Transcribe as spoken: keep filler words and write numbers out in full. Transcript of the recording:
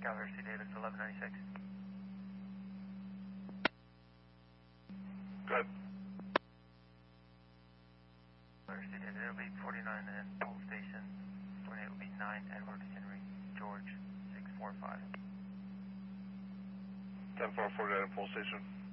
Calvary C Davis, eleven ninety-six. Good. Calvary C Davis, it'll be forty-nine and Pole Station. twenty-eight will be nine Edward Henry George six four five. ten four forty-nine Pole Station.